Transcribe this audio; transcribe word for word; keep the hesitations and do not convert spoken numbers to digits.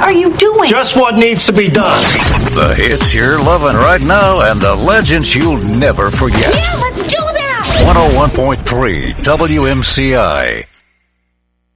are you doing? Just what needs to be done. The hits you're loving right now and the legends you'll never forget. Yeah, let's do that! one oh one point three W M C I.